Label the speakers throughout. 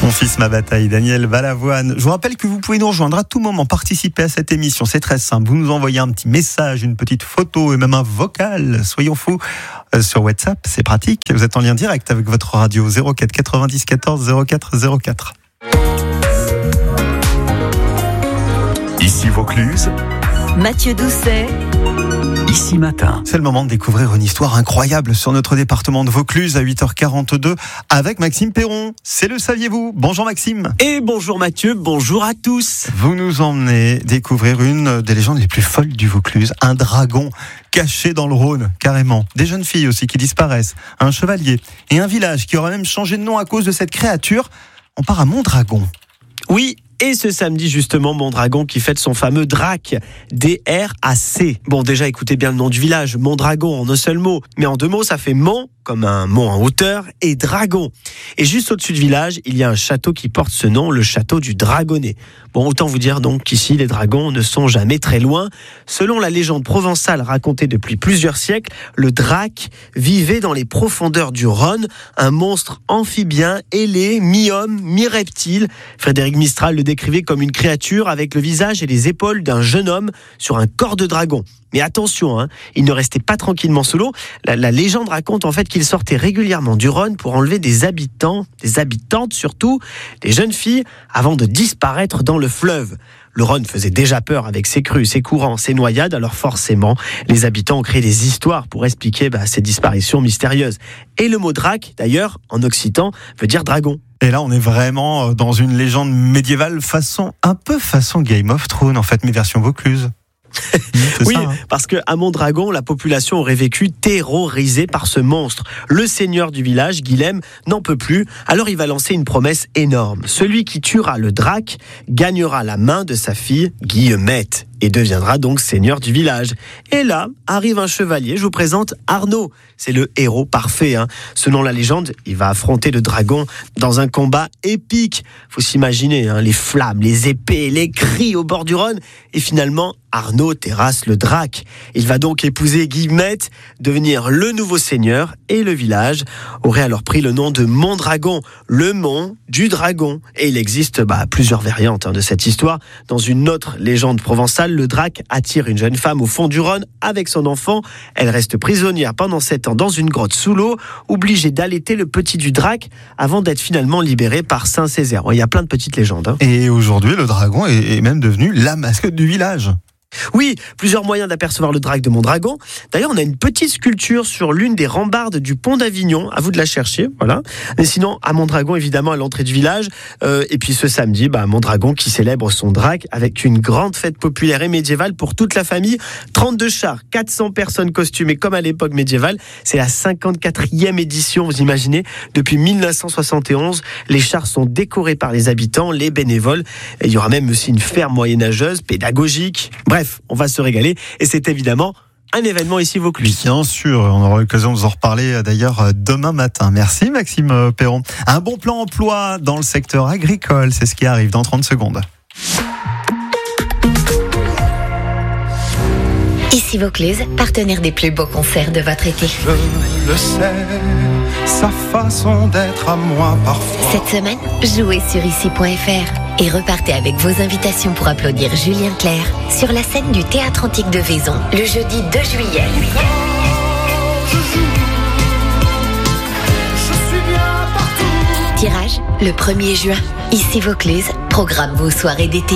Speaker 1: Mon fils, ma bataille, Daniel Balavoine. Je vous rappelle que vous pouvez nous rejoindre à tout moment, participer à cette émission. C'est très simple. Vous nous envoyez un petit message, une petite photo et même un vocal. Soyons fous. Sur WhatsApp, c'est pratique. Vous êtes en lien direct avec votre radio 04 90 14 04 04.
Speaker 2: Ici Vaucluse.
Speaker 3: Mathieu Doucet.
Speaker 2: Ici Matin.
Speaker 1: C'est le moment de découvrir une histoire incroyable sur notre département de Vaucluse à 8h42 avec Maxime Perron. C'est le saviez-vous? Bonjour Maxime.
Speaker 4: Et bonjour Mathieu, bonjour à tous.
Speaker 1: Vous nous emmenez découvrir une des légendes les plus folles du Vaucluse, un dragon caché dans le Rhône, carrément. Des jeunes filles aussi qui disparaissent, un chevalier et un village qui aurait même changé de nom à cause de cette créature. On part à Mondragon.
Speaker 4: Oui, et ce samedi justement, Mondragon qui fête son fameux DRAC, D-R-A-C. Bon, déjà écoutez bien le nom du village, Mondragon en un seul mot, mais en deux mots ça fait Mont, comme un mont en hauteur, et Dragon. Et juste au-dessus du village, il y a un château qui porte ce nom, le château du Dragonnet. Bon, autant vous dire donc qu'ici, les dragons ne sont jamais très loin. Selon la légende provençale racontée depuis plusieurs siècles, le drac vivait dans les profondeurs du Rhône, un monstre amphibien, ailé, mi-homme, mi-reptile. Frédéric Mistral le décrivait comme une créature avec le visage et les épaules d'un jeune homme sur un corps de dragon. Mais attention, il ne restait pas tranquillement sous l'eau. La légende raconte en fait qu'il sortait régulièrement du Rhône pour enlever des habitants, des habitantes surtout, des jeunes filles, avant de disparaître dans le fleuve. Le Rhône faisait déjà peur avec ses crues, ses courants, ses noyades, alors forcément, les habitants ont créé des histoires pour expliquer ces disparitions mystérieuses. Et le mot drac, d'ailleurs, en occitan, veut dire dragon.
Speaker 1: Et là, on est vraiment dans une légende médiévale un peu façon Game of Thrones, en fait, mais version Vaucluse.
Speaker 4: Oui, parce qu'à Mondragon, la population aurait vécu terrorisée par ce monstre. Le seigneur du village, Guilhem, n'en peut plus, alors il va lancer une promesse énorme. Celui qui tuera le drac gagnera la main de sa fille, Guillemette, et deviendra donc seigneur du village. Et là, arrive un chevalier, je vous présente Arnaud. C'est le héros parfait. Selon la légende, il va affronter le dragon dans un combat épique. Faut s'imaginer, les flammes, les épées, les cris au bord du Rhône. Et finalement, Arnaud terrasse le drac. Il va donc épouser Guillemette, devenir le nouveau seigneur, et le village aurait alors pris le nom de Mondragon, le mont du dragon. Et il existe plusieurs variantes de cette histoire. Dans une autre légende provençale, le drac attire une jeune femme au fond du Rhône avec son enfant. Elle reste prisonnière pendant 7 ans dans une grotte sous l'eau, obligée d'allaiter le petit du drac avant d'être finalement libérée par Saint-Césaire. Il y a plein de petites légendes.
Speaker 1: Et aujourd'hui, le dragon est même devenu la mascotte du village.
Speaker 4: Oui, plusieurs moyens d'apercevoir le drac de Mondragon. D'ailleurs, on a une petite sculpture sur l'une des rambardes du pont d'Avignon. À vous de la chercher, voilà. Mais sinon, à Mondragon, évidemment, à l'entrée du village. Et puis ce samedi, Mondragon qui célèbre son drac avec une grande fête populaire et médiévale pour toute la famille. 32 chars, 400 personnes costumées comme à l'époque médiévale. C'est la 54e édition, vous imaginez. Depuis 1971, les chars sont décorés par les habitants, les bénévoles. Et il y aura même aussi une ferme moyenâgeuse, pédagogique. Bref, on va se régaler et c'est évidemment un événement ici Vaucluse.
Speaker 1: Bien sûr, on aura l'occasion de vous en reparler d'ailleurs demain matin. Merci Maxime Perron. Un bon plan emploi dans le secteur agricole, c'est ce qui arrive dans 30 secondes.
Speaker 3: Ici Vaucluse, partenaire des plus beaux concerts de votre été.
Speaker 5: Je le sais, sa façon d'être à moi parfois.
Speaker 3: Cette semaine, jouez sur ici.fr et repartez avec vos invitations pour applaudir Julien Clerc sur la scène du Théâtre Antique de Vaison le jeudi 2 juillet.
Speaker 5: Je suis bien partout.
Speaker 3: Tirage le 1er juin. Ici Vaucluse, programme vos soirées d'été.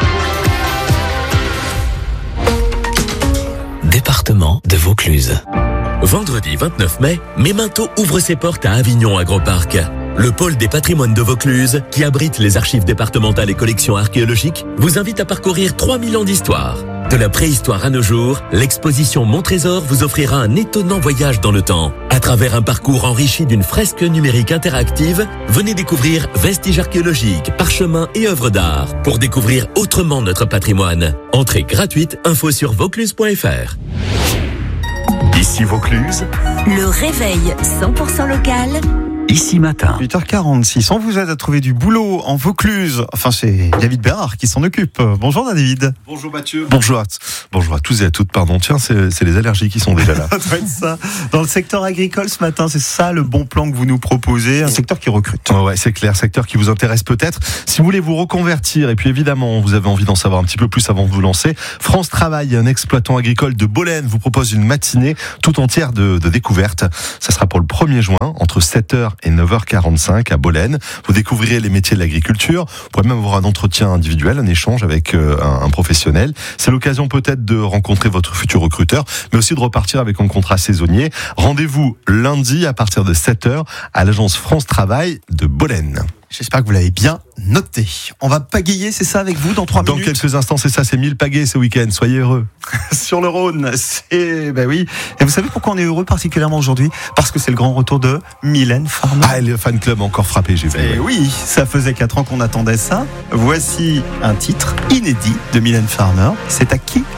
Speaker 2: Département de Vaucluse. Vendredi 29 mai, Memento ouvre ses portes à Avignon Agroparc. Le pôle des patrimoines de Vaucluse, qui abrite les archives départementales et collections archéologiques, vous invite à parcourir 3000 ans d'histoire. De la préhistoire à nos jours, l'exposition Mon Trésor vous offrira un étonnant voyage dans le temps. À travers un parcours enrichi d'une fresque numérique interactive, venez découvrir vestiges archéologiques, parchemins et œuvres d'art pour découvrir autrement notre patrimoine. Entrée gratuite, info sur vaucluse.fr.
Speaker 5: Ici Vaucluse.
Speaker 6: Le réveil 100% local Ici Matin.
Speaker 1: 8h46, on vous aide à trouver du boulot en Vaucluse. Enfin, c'est David Bérard qui s'en occupe. Bonjour David.
Speaker 7: Bonjour Mathieu. Bonjour à tous et à toutes. Pardon, tiens, c'est les allergies qui sont déjà là.
Speaker 1: Ça doit être ça. Dans le secteur agricole ce matin, c'est ça le bon plan que vous nous proposez, un secteur qui recrute.
Speaker 7: Ouais, c'est clair, secteur qui vous intéresse peut-être. Si vous voulez vous reconvertir, et puis évidemment, vous avez envie d'en savoir un petit peu plus avant de vous lancer, France Travail, un exploitant agricole de Bolène, vous propose une matinée tout entière de découvertes. Ça sera pour le 1er juin, entre 7h et 9h45 à Bolène. Vous découvrirez les métiers de l'agriculture. Vous pourrez même avoir un entretien individuel, un échange avec un professionnel. C'est l'occasion peut-être de rencontrer votre futur recruteur, mais aussi de repartir avec un contrat saisonnier. Rendez-vous lundi à partir de 7h à l'agence France Travail de Bolène.
Speaker 1: J'espère que vous l'avez bien noté. On va pagayer, c'est ça, avec vous dans 3 minutes.
Speaker 7: Dans quelques instants, c'est ça, c'est 1000 pagaies ce week-end. Soyez heureux.
Speaker 1: Sur le Rhône, oui. Et vous savez pourquoi on est heureux particulièrement aujourd'hui ? Parce que c'est le grand retour de Mylène Farmer.
Speaker 7: Ah, le fan club encore frappé, j'ai vu.
Speaker 1: Et oui, ça faisait 4 ans qu'on attendait ça. Voici un titre inédit de Mylène Farmer. C'est à qui le tour ?